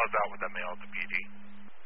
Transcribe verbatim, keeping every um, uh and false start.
goes out with the mail to P G.